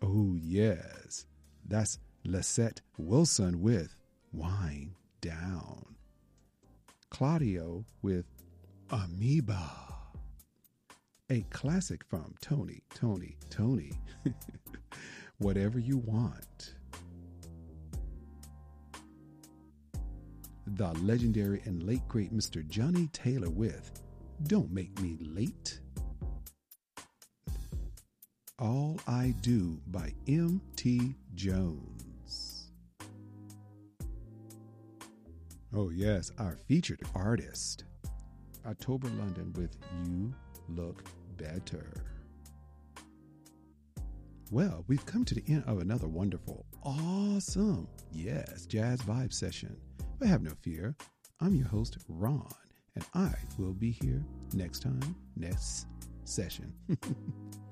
Oh, yes. That's Lisette Wilson with Wind Down. Claudio with Amoeba. A classic from Tony. Whatever You Want. The legendary and late great Mr. Johnny Taylor with Don't Make Me Late. All I Do by M.T. Jones. Oh yes, our featured artist, October London with You Look Better. Well, we've come to the end of another wonderful, awesome, yes, jazz vibe session. But have no fear, I'm your host, Ron, and I will be here next time, next session.